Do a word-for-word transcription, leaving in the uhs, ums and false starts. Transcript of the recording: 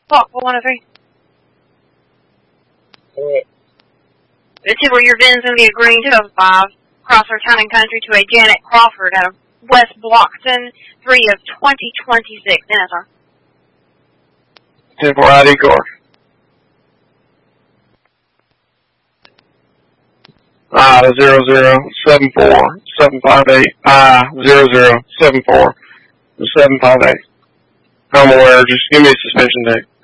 Block four one oh three. What? This is where your V I N's going to be agreeing to oh five. Across our town and country to a Janet Crawford out of West Blockton, three of twenty twenty-six. Then, sir. ten four I D card. I zero zero seven four seven five eight. I zero zero seven four seven five eight. I'm aware. Just give me a suspension date.